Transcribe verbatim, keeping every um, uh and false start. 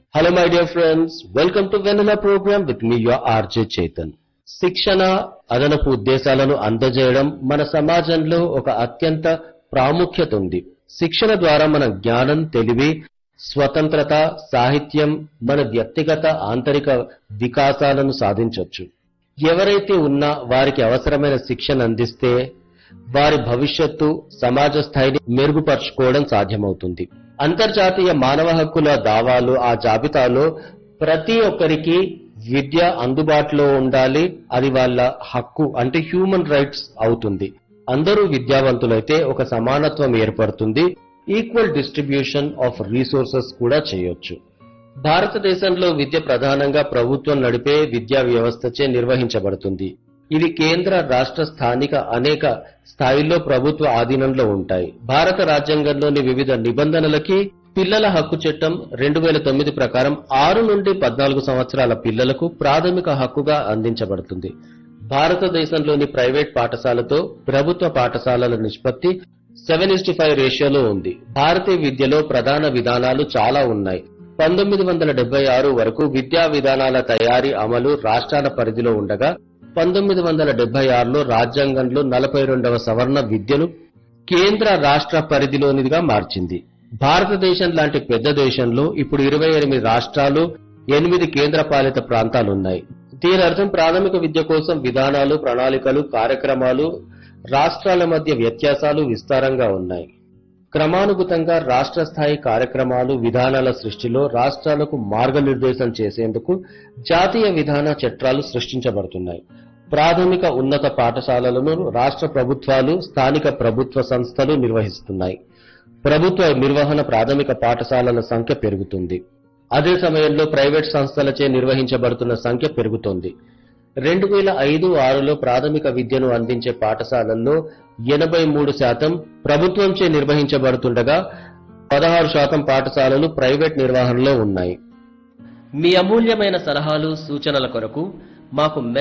Hello my dear friends, welcome to Vanilla program with me your R J Chetan. శిక్షణ అదనపు ఉద్దేశాలను అందజేయడం మన సమాజంలో ఒక అత్యంత ప్రాముఖ్యత ఉంది. శిక్షణ ద్వారా మన జ్ఞానం, తెలివి, స్వతంత్రత, సాహిత్యం, మన వ్యక్తిగత ఆంతరిక వికాసాలను సాధించవచ్చు. ఎవరైతే ఉన్నా వారికి అవసరమైన శిక్షణ అందిస్తే వారి భవిష్యత్తు, సమాజ స్థాయిని మెరుగుపరుచుకోవడం సాధ్యమవుతుంది. అంతర్జాతీయ మానవ హక్కుల దావాలు ఆ జాబితాలో ప్రతి ఒక్కరికి విద్య అందుబాటులో ఉండాలి. అది వాళ్ళ హక్కు, అంటే హ్యూమన్ రైట్స్ అవుతుంది. అందరూ విద్యావంతులైతే ఒక సమానత్వం ఏర్పడుతుంది. ఈక్వల్ డిస్ట్రిబ్యూషన్ ఆఫ్ రీసోర్సెస్ కూడా చేయొచ్చు. భారతదేశంలో విద్య ప్రధానంగా ప్రభుత్వం నడిపే విద్యా వ్యవస్థచే నిర్వహించబడుతుంది. ఇవి కేంద్ర, రాష్ట్ర, స్థానిక అనేక స్థాయిల్లో ప్రభుత్వ ఆధీనంలో ఉంటాయి. భారత రాజ్యాంగంలోని వివిధ నిబంధనలకి పిల్లల హక్కు చట్టం రెండు వేల తొమ్మిది ప్రకారం ఆరు నుండి పద్నాలుగు సంవత్సరాల పిల్లలకు ప్రాథమిక హక్కుగా అందించబడుతుంది. భారతదేశంలోని ప్రైవేట్ పాఠశాలతో ప్రభుత్వ పాఠశాలల నిష్పత్తి సెవెన్ ఇస్ టు ఫైవ్ రేషియోలో ఉంది. భారతీయ విద్యలో ప్రధాన విధానాలు చాలా ఉన్నాయి. పంతొమ్మిది వందల డెబ్బై ఆరు వరకు విద్యా విధానాల తయారీ, అమలు రాష్ట్రాల పరిధిలో ఉండగా పంతొమ్మిది వందల డెబ్బై ఆరులో రాజ్యాంగంలో నలభై రెండవ సవర్ణ విద్యను కేంద్ర, రాష్ట్ర పరిధిలోనిదిగా మార్చింది. భారతదేశం లాంటి పెద్ద దేశంలో ఇప్పుడు ఇరవై ఎనిమిది రాష్ట్రాలు, ఎనిమిది కేంద్ర పాలిత ప్రాంతాలున్నాయి. దీని అర్థం ప్రాథమిక విద్య కోసం విధానాలు, ప్రణాళికలు, కార్యక్రమాలు, రాష్ట్రాల మధ్య వ్యత్యాసాలు విస్తారంగా ఉన్నాయి. క్రమానుగతంగా రాష్ట్ర స్థాయి కార్యక్రమాలు, విధానాల సృష్టిలో రాష్ట్రాలకు మార్గనిర్దేశం చేసేందుకు జాతీయ విధాన చట్టాలు సృష్టించబడుతున్నాయి. ప్రాథమిక, ఉన్నత పాఠశాలలను రాష్ట్ర ప్రభుత్వాలు, స్థానిక ప్రభుత్వ సంస్థలు నిర్వహిస్తున్నాయి. ప్రభుత్వ నిర్వహణ ప్రాథమిక పాఠశాలల సంఖ్య పెరుగుతుంది. అదే సమయంలో ప్రైవేట్ సంస్థలచే నిర్వహించబడుతున్న సంఖ్య పెరుగుతోంది. రెండు వేల ఐదు ఆరులో ప్రాథమిక విద్యను అందించే పాఠశాలల్లో ఎనభై మూడు శాతం ప్రభుత్వంచే నిర్వహించబడుతుండగా పదహారు శాతం పాఠశాలలు ప్రైవేట్ నిర్వహణలో ఉన్నాయి. మీ అమూల్యమైన సలహాలు, సూచనల కొరకు మాకు